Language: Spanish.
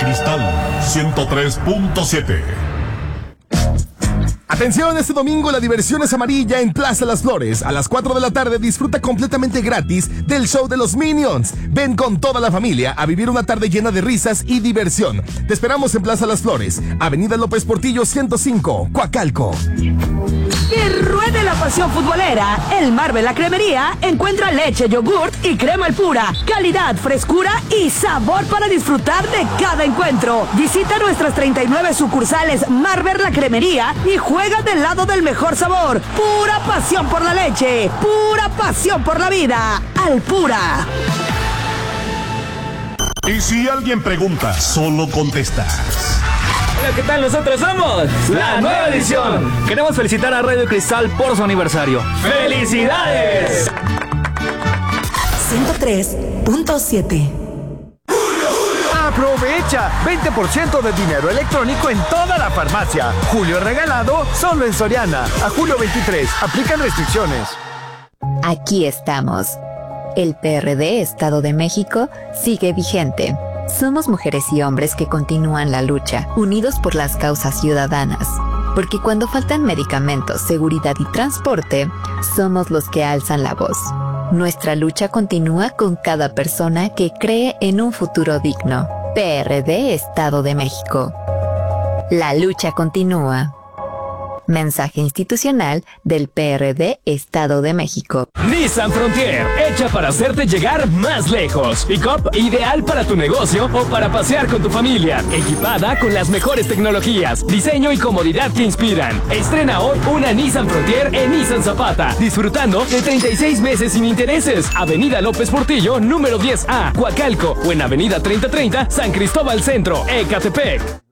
Cristal 103.7. Atención, este domingo la diversión es amarilla en Plaza Las Flores. A las 4 de la tarde disfruta completamente gratis del show de los Minions. Ven con toda la familia a vivir una tarde llena de risas y diversión. Te esperamos en Plaza Las Flores, Avenida López Portillo 105, Coacalco. Que ruede la pasión futbolera. El Marvel La Cremería encuentra leche, yogurt y crema Alpura. Calidad, frescura y sabor para disfrutar de cada encuentro. Visita nuestras 39 sucursales Marvel La Cremería y juega del lado del mejor sabor. Pura pasión por la leche. Pura pasión por la vida. Alpura. Y si alguien pregunta, solo contestas. Hola, ¿qué tal? Nosotros somos La Nueva Edición. Queremos felicitar a Radio Cristal por su aniversario. ¡Felicidades! 103.7. ¡Aprovecha! 20% de dinero electrónico en toda la farmacia. Julio regalado solo en Soriana. A julio 23. Aplican restricciones. Aquí estamos. El PRD Estado de México sigue vigente. Somos mujeres y hombres que continúan la lucha, unidos por las causas ciudadanas. Porque cuando faltan medicamentos, seguridad y transporte, somos los que alzan la voz. Nuestra lucha continúa con cada persona que cree en un futuro digno. PRD Estado de México. La lucha continúa. Mensaje institucional del PRD Estado de México. Nissan Frontier, hecha para hacerte llegar más lejos. Pick-up ideal para tu negocio o para pasear con tu familia. Equipada con las mejores tecnologías, diseño y comodidad que inspiran. Estrena hoy una Nissan Frontier en Nissan Zapata, disfrutando de 36 meses sin intereses. Avenida López Portillo, número 10A, Coacalco, o en Avenida 3030, San Cristóbal Centro, Ecatepec.